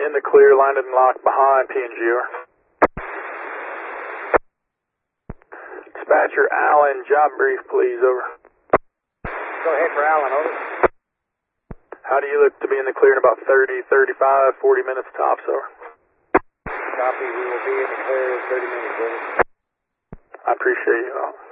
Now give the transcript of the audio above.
In the clear, landed and locked behind PNGR. Dispatcher Allen, job brief please, over. Go ahead for Allen, over. How do you look to be in the clear in about 30, 35, 40 minutes tops, over? Copy, we will be in the clear in 30 minutes, over. I appreciate you all.